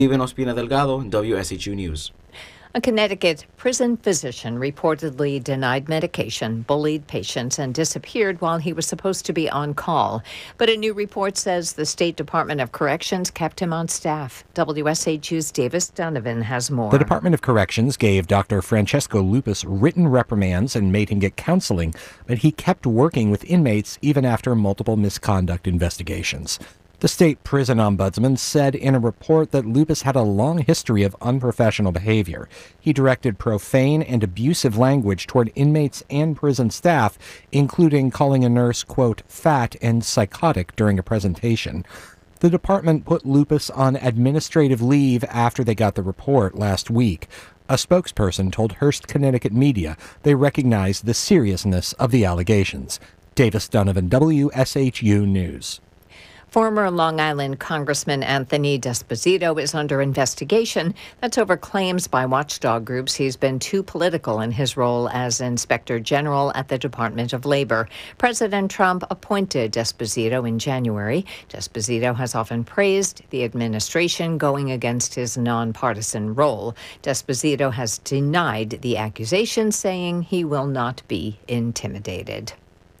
Steven Ospina Delgado, WSHU News. A Connecticut prison physician reportedly denied medication, bullied patients, and disappeared while he was supposed to be on call. But a new report says the State Department of Corrections kept him on staff. WSHU's Davis Donovan has more. The Department of Corrections gave Dr. Francesco Lupus written reprimands and made him get counseling, but he kept working with inmates even after multiple misconduct investigations. The state prison ombudsman said in a report that Lupus had a long history of unprofessional behavior. He directed profane and abusive language toward inmates and prison staff, including calling a nurse, quote, fat and psychotic during a presentation. The department put Lupus on administrative leave after they got the report last week. A spokesperson told Hearst Connecticut Media they recognized the seriousness of the allegations. Davis Donovan, WSHU News. Former Long Island Congressman Anthony D'Esposito is under investigation. That's over claims by watchdog groups he's been too political in his role as Inspector General at the Department of Labor. President Trump appointed D'Esposito in January. D'Esposito has often praised the administration going against his nonpartisan role. D'Esposito has denied the accusation, saying he will not be intimidated.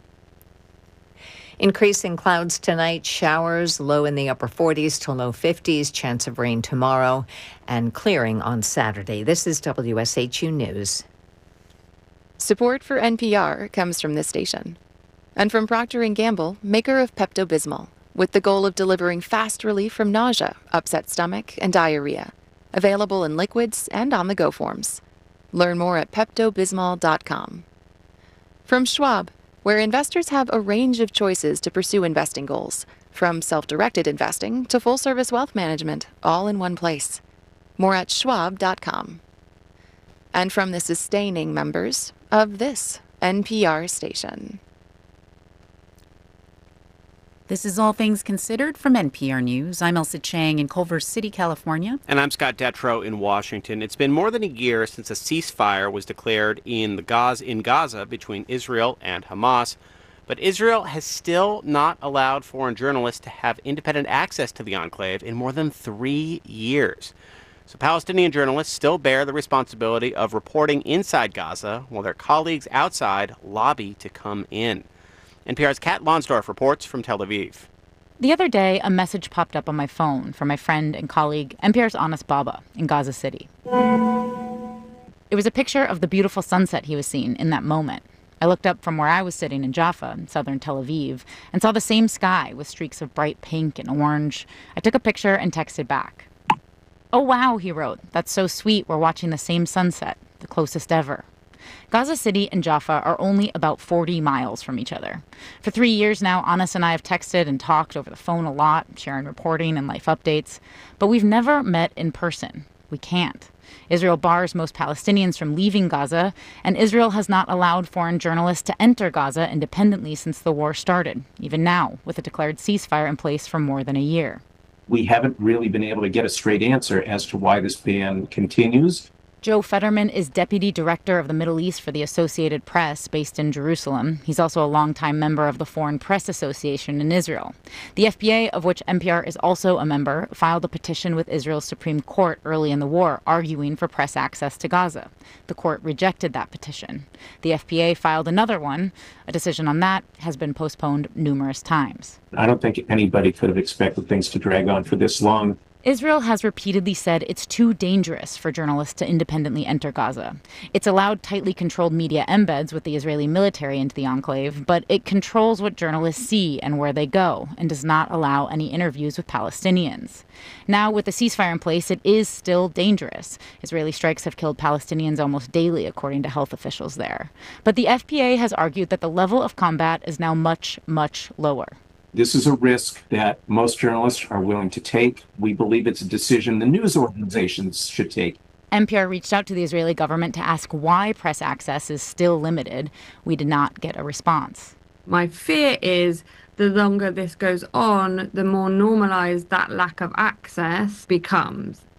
Increasing clouds tonight, showers low in the upper 40s to low 50s, chance of rain tomorrow, and clearing on Saturday. This is WSHU News. Support for NPR comes from this station and from Procter & Gamble, maker of Pepto-Bismol, with the goal of delivering fast relief from nausea, upset stomach, and diarrhea. Available in liquids and on-the-go forms. Learn more at peptobismol.com. From Schwab, where investors have a range of choices to pursue investing goals, from self-directed investing to full-service wealth management, all in one place. More at schwab.com. And from the sustaining members of this NPR station. This is All Things Considered from NPR News. I'm Elsa Chang in Culver City, California. And I'm Scott Detrow in Washington. It's been more than a year since a ceasefire was declared in Gaza between Israel and Hamas. But Israel has still not allowed foreign journalists to have independent access to the enclave in more than 3 years. So Palestinian journalists still bear the responsibility of reporting inside Gaza while their colleagues outside lobby to come in. NPR's Kat Lonsdorf reports from Tel Aviv. The other day, a message popped up on my phone from my friend and colleague, NPR's Anas Baba, in Gaza City. It was a picture of the beautiful sunset he was seeing in that moment. I looked up from where I was sitting in Jaffa, in southern Tel Aviv, and saw the same sky with streaks of bright pink and orange. I took a picture and texted back. "Oh, wow," he wrote. "That's so sweet. We're watching the same sunset, the closest ever." Gaza City and Jaffa are only about 40 miles from each other. For 3 years now, Anas and I have texted and talked over the phone a lot, sharing reporting and life updates. But we've never met in person. We can't. Israel bars most Palestinians from leaving Gaza, and Israel has not allowed foreign journalists to enter Gaza independently since the war started, even now, with a declared ceasefire in place for more than a year. We haven't really been able to get a straight answer as to why this ban continues. Joe Fetterman is deputy director of the Middle East for the Associated Press, based in Jerusalem. He's also a longtime member of the Foreign Press Association in Israel. The FPA, of which NPR is also a member, filed a petition with Israel's Supreme Court early in the war, arguing for press access to Gaza. The court rejected that petition. The FPA filed another one. A decision on that has been postponed numerous times. I don't think anybody could have expected things to drag on for this long. Israel has repeatedly said it's too dangerous for journalists to independently enter Gaza. It's allowed tightly controlled media embeds with the Israeli military into the enclave, but it controls what journalists see and where they go, and does not allow any interviews with Palestinians. Now, with the ceasefire in place, it is still dangerous. Israeli strikes have killed Palestinians almost daily, according to health officials there. But the FPA has argued that the level of combat is now much, much lower. This is a risk that most journalists are willing to take. We believe it's a decision the news organizations should take. NPR reached out to the Israeli government to ask why press access is still limited. We did not get a response. My fear is the longer this goes on, the more normalized that lack of access becomes.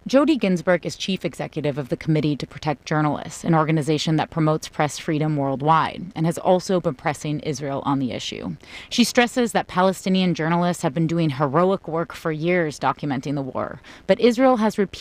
Jody Ginsburg is chief executive of the Committee to Protect Journalists, an organization that promotes press freedom worldwide, and has also been pressing Israel on the issue. She stresses that Palestinian journalists have been doing heroic work for years documenting the war, but Israel has repeatedly